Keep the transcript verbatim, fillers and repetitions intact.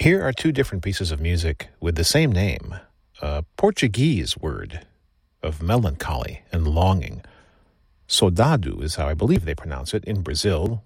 Here are two different pieces of music with the same name, a Portuguese word of melancholy and longing. Saudade is how I believe they pronounce it in Brazil,